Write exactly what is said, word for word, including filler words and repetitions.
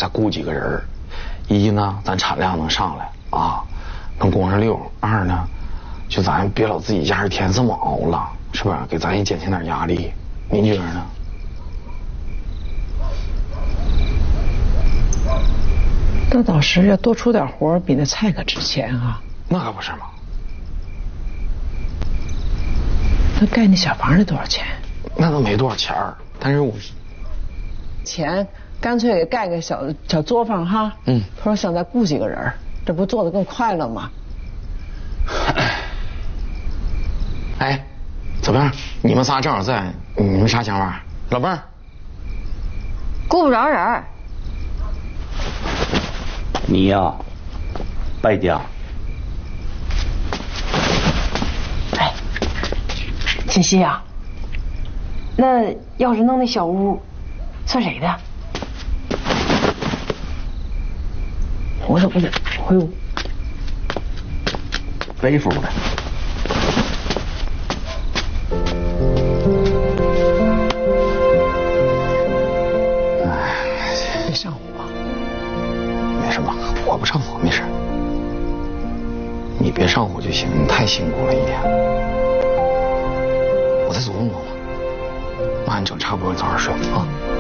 再雇几个人，一呢咱产量能上来啊，能供上溜；二呢，就咱别老自己家一天这么熬了，是吧？给咱也减轻点压力。您觉得呢？ 那倒是，要多出点活，比那菜可值钱啊。 那可不是嘛。 那盖那小房得多少钱？ 那都没多少钱儿，但是我钱干脆给盖个小小作坊哈。嗯。他说想再雇几个人，这不做得更快了吗？ 哎，怎么样？你们仨正好在，你们啥想法？老妹儿， 顾不着人。 你呀，败家。 哎，锦溪呀，那要是弄那小屋，算谁的？ 我怎么得回屋？ 背负的。 别上火。 没什么，我不上火，没事。你别上火就行，你太辛苦了一天。我再琢磨琢磨，把你整差不多，你早点睡啊。